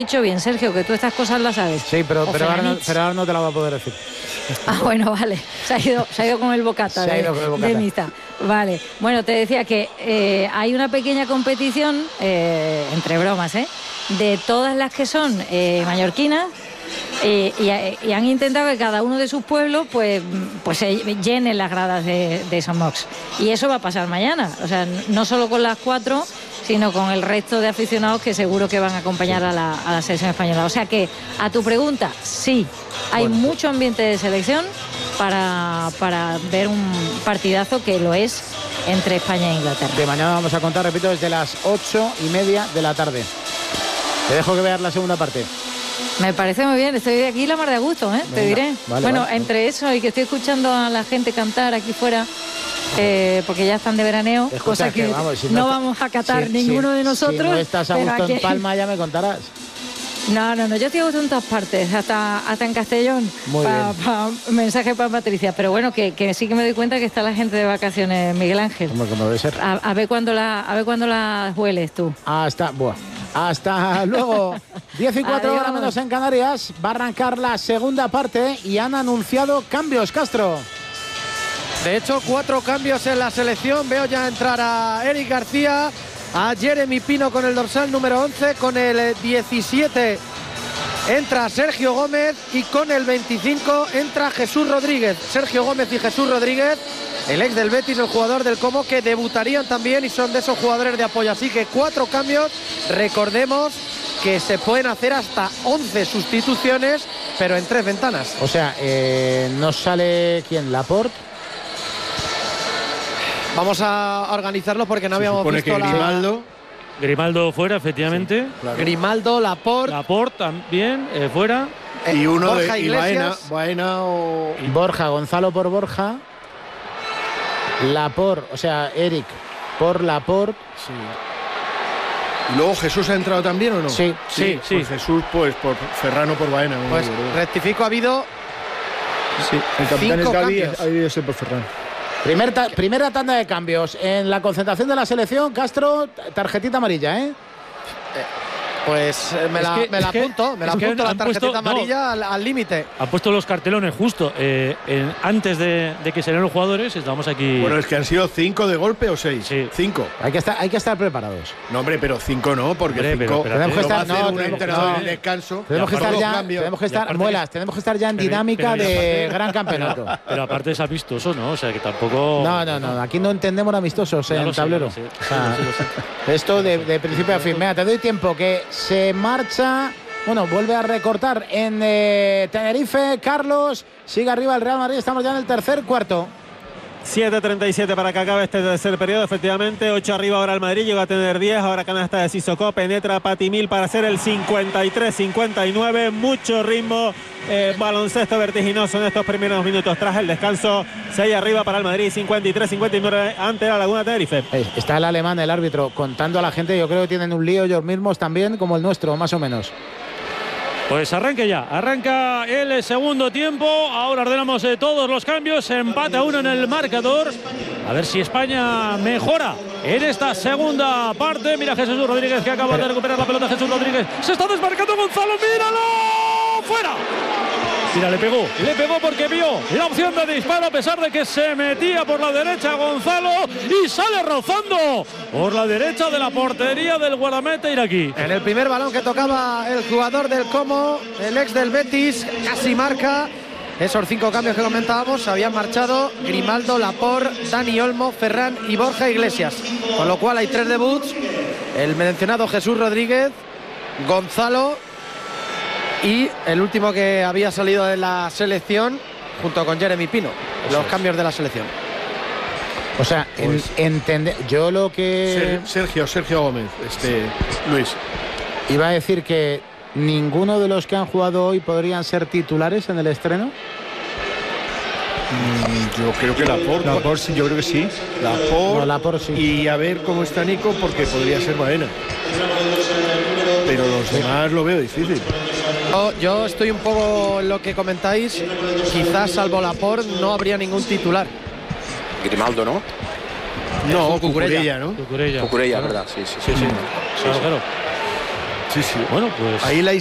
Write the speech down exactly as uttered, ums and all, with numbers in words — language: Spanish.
dicho bien, Sergio, que tú estas cosas las sabes. Sí, pero, pero, ahora, no, pero ahora no te la va a poder decir. Ah, bueno, vale. Se ha ido, se ha ido con el bocata, se de, ha ido con el bocata. de misa. Vale. Bueno, te decía que eh, hay una pequeña competición, eh, entre bromas, ¿eh? de todas las que son eh, mallorquinas. Eh, y, y han intentado que cada uno de sus pueblos pues, pues se llenen las gradas de, de Somox. Y eso va a pasar mañana. O sea, no solo con las cuatro, sino con el resto de aficionados que seguro que van a acompañar a la, a la selección española. O sea que, a tu pregunta, sí, hay bueno, mucho ambiente de selección para, para ver un partidazo que lo es entre España e Inglaterra. De mañana vamos a contar, repito, desde las ocho y media de la tarde. Te dejo que veas la segunda parte. Me parece muy bien, estoy de aquí la mar de a gusto, ¿eh? Venga, te diré. Vale, bueno, vale. Entre eso y que estoy escuchando a la gente cantar aquí fuera, eh, porque ya están de veraneo, Escucha, cosa que, que vamos, si no, no está, vamos a catar si, ninguno si, de nosotros. Si no estás a gusto aquí... en Palma, ya me contarás. No, no, no, yo estoy a gusto en todas partes, hasta, hasta en Castellón. Muy pa, bien. Pa, mensaje para Patricia, pero bueno, que, que sí que me doy cuenta que está la gente de vacaciones, Miguel Ángel. ¿Cómo, cómo debe ser? A, a ver cuándo la, a ver cuándo la hueles tú. Ah, está, buah. Hasta luego. diez y cuatro horas menos en Canarias. Va a arrancar la segunda parte y han anunciado cambios, Castro. De hecho, cuatro cambios en la selección. Veo ya entrar a Eric García, a Jeremy Pino con el dorsal número once, con el diecisiete entra Sergio Gómez y con el veinticinco entra Jesús Rodríguez. Sergio Gómez y Jesús Rodríguez, el ex del Betis, el jugador del Como, que debutarían también y son de esos jugadores de apoyo. Así que cuatro cambios. Recordemos que se pueden hacer hasta once sustituciones, pero en tres ventanas. O sea, eh, no sale ¿quién? ¿Laporte? Vamos a organizarlo porque no se habíamos supone visto que Grimaldo. La... Grimaldo fuera, efectivamente. Sí, claro. Grimaldo, Laporte. Laporte también, eh, fuera. Eh, y uno Borja de y Baena, Baena o... Borja, Gonzalo por Borja. Laporte, o sea, Eric por Laporte. Sí. ¿Y luego Jesús ha entrado también o no? Sí, sí, sí. Pues Jesús, pues por Ferrano por Baena. Pues no, rectifico, ha habido sí, el capitán cinco es cambios. Ha habido ese por Ferrano. Primer ta primera tanda de cambios en la concentración de la selección. Castro, tarjetita amarilla, ¿eh? eh Pues eh, me, es la, que, me la apunto, me la apunto la tarjetita puesto, amarilla no, al límite. Ha puesto los cartelones justo eh, en, antes de, de que salieran los jugadores. Estamos aquí. Bueno, es que han sido cinco de golpe o seis. Sí. Cinco. Hay que estar, hay que estar preparados. No, hombre, pero cinco no, porque hombre, cinco. pero, tenemos que estar, no, un entrenador no, en descanso. Tenemos que estar ya, cambios. tenemos que estar, muelas, que, tenemos que estar ya en dinámica pero, pero de aparte, gran campeonato. Pero, pero aparte es amistoso, ¿no? O sea que tampoco. No, no, no. Aquí no entendemos amistosos ya en el tablero. Sé, o sea, sé, sé. Esto de, de principio a fin. Mira, te doy tiempo que se marcha. Bueno, vuelve a recortar en eh, Tenerife. Carlos, sigue arriba el Real Madrid. Estamos ya en el tercer cuarto. siete treinta y siete para que acabe este tercer periodo, efectivamente. ocho arriba ahora el Madrid, llega a tener diez. Ahora canasta de Sissoko, penetra Patimil para hacer el cincuenta y tres cincuenta y nueve. Mucho ritmo, eh, baloncesto vertiginoso en estos primeros minutos tras el descanso. seis arriba para el Madrid, cincuenta y tres cincuenta y nueve ante la Laguna Tenerife. Está el alemán, el árbitro, contando a la gente. Yo creo que tienen un lío ellos mismos también, como el nuestro, más o menos. Pues arranque ya, arranca el segundo tiempo. Ahora ordenamos eh, todos los cambios. Empate a uno en el marcador. A ver si España mejora en esta segunda parte. Mira Jesús Rodríguez, que acaba Pero... de recuperar la pelota. Jesús Rodríguez se está desmarcando. Gonzalo, míralo, fuera. Mira, le pegó, le pegó porque vio la opción de disparo, a pesar de que se metía por la derecha Gonzalo y sale rozando por la derecha de la portería del guardameta iraquí. En el primer balón que tocaba el jugador del Como, el ex del Betis, casi marca. Esos cinco cambios que comentábamos habían marchado Grimaldo, Laporte, Dani Olmo, Ferran y Borja Iglesias. Con lo cual hay tres debuts. El mencionado Jesús Rodríguez, Gonzalo y el último que había salido de la selección junto con Jeremy Pino. Los cambios de la selección. O sea, pues, entender. Yo lo que. Sergio, Sergio Gómez, este Luis. Iba a decir que ninguno de los que han jugado hoy podrían ser titulares en el estreno. Mm, yo creo que Laporte. Laporte sí, yo creo que sí. Laporte. No, Laporte sí. Y a ver cómo está Nico, porque podría ser Baena. Pero los demás lo veo difícil. Yo, yo estoy un poco en lo que comentáis. Quizás salvo Laporte no habría ningún titular. Grimaldo, ¿no? No, Cucurella, ¿no? Cucurella, Cucurella, ¿verdad? Sí, sí, sí. sí, sí. Claro, claro. Sí, sí. Bueno, pues ahí la